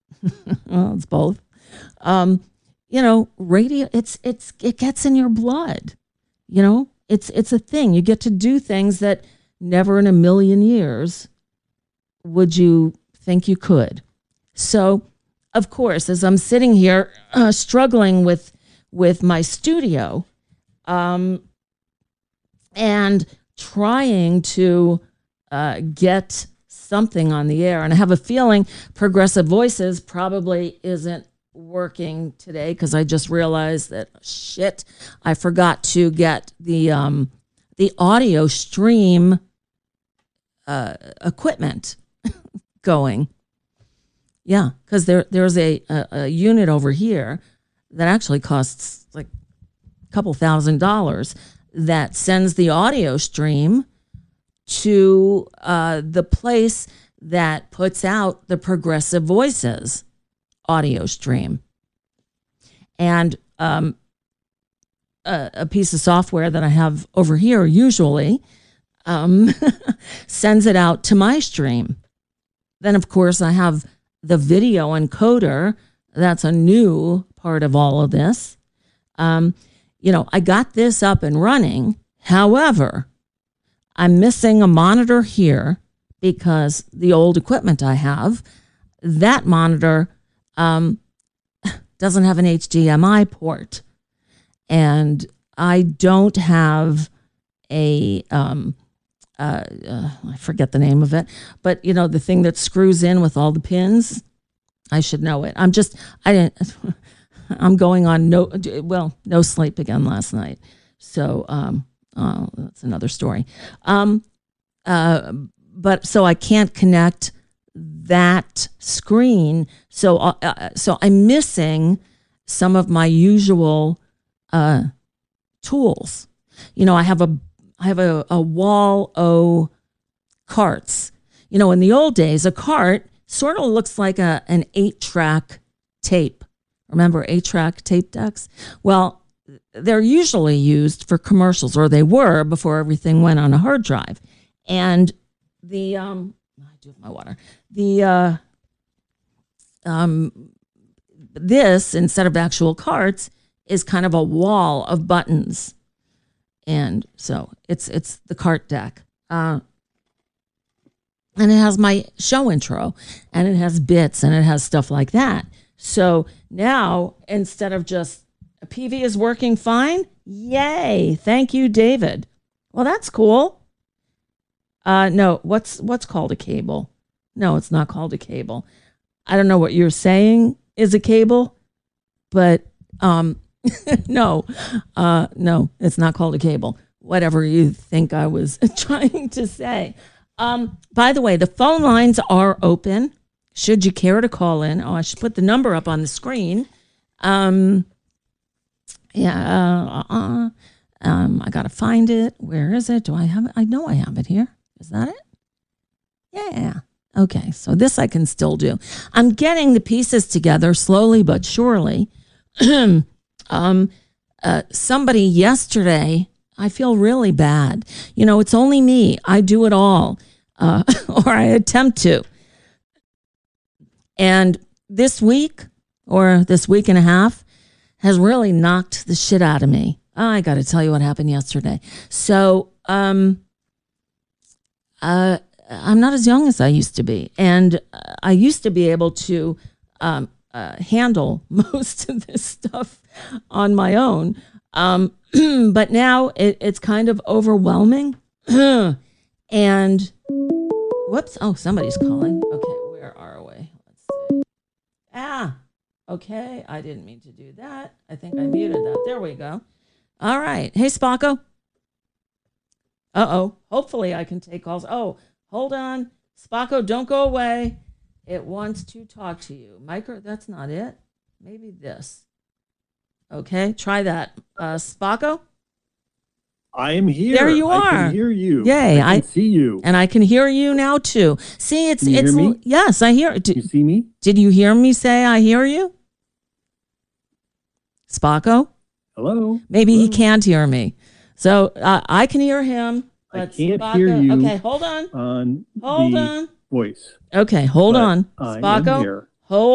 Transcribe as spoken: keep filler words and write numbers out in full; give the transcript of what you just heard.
Well, it's both. Um, you know, radio. It's it's it gets in your blood. You know, it's it's a thing. You get to do things that never in a million years would you think you could. So, of course, as I'm sitting here uh, struggling with with my studio, um, and trying to uh, get something on the air, and I have a feeling Progressive Voices probably isn't working today because I just realized that shit, I forgot to get the um, the audio stream uh, equipment going. Yeah, because there there's a, a a unit over here that actually costs like a couple thousand dollars that sends the audio stream to uh, the place that puts out the Progressive Voices audio stream. And um, a, a piece of software that I have over here usually um, sends it out to my stream. Then, of course, I have the video encoder. That's a new part of all of this. Um, you know, I got this up and running. However, I'm missing a monitor here because the old equipment I have, that monitor um, doesn't have an H D M I port. And I don't have a, um, uh, uh, I forget the name of it, but, you know, the thing that screws in with all the pins. I should know it. I'm just, I didn't, I'm going on no, well, no sleep again last night. So um, oh, that's another story. Um, uh, but so I can't connect that screen. So, uh, so I'm missing some of my usual uh, tools. You know, I have a, I have a, a wall o carts. You know, in the old days, a cart sort of looks like a an eight track tape. Remember eight track tape decks? Well, they're usually used for commercials, or they were before everything went on a hard drive. And the um, I do have my water. The uh, um, this, instead of actual carts, is kind of a wall of buttons, and so it's it's the cart deck. Uh, and it has my show intro, and it has bits, and it has stuff like that. So now, instead of just P V is working fine, yay! Thank you, David. Well, that's cool. Uh, no, what's what's called a cable? No, it's not called a cable. I don't know what you're saying is a cable, but um, no, uh, no, it's not called a cable. Whatever you think I was trying to say. Um, by the way, the phone lines are open. Should you care to call in? Oh, I should put the number up on the screen. Um, yeah, uh, uh, um, I gotta find it. Where is it? Do I have it? I know I have it here. Is that it? Yeah. Okay, so this I can still do. I'm getting the pieces together slowly but surely. um, uh, somebody yesterday, I feel really bad. You know, it's only me. I do it all, uh, or I attempt to. And this week, or this week and a half, has really knocked the shit out of me. I got to tell you what happened yesterday. So, um, uh, I'm not as young as I used to be. And I used to be able to um, uh, handle most of this stuff on my own. Um, but now it, it's kind of overwhelming. And, whoops. Oh, somebody's calling. Okay, where are we? Let's see. Ah, okay. I didn't mean to do that. I think I muted that. There we go. All right. Hey, Spocko. Uh-oh. Hopefully I can take calls. Oh, hold on. Spocko, don't go away. It wants to talk to you. Micro, that's not it. Maybe this. Okay, try that. Uh, Spocko? I am here. There you are. I can hear you. Yay. I can I, see you. And I can hear you now, too. See, it's... Can you it's hear me? Yes, I hear... Did you see me? Did you hear me say I hear you? Spocko? Hello? Maybe Hello? he can't hear me. So uh, I can hear him. I But can't Spocko, hear you. Okay, hold on. On Hold the on. voice. Okay, hold but on. I am Spocko, here. hold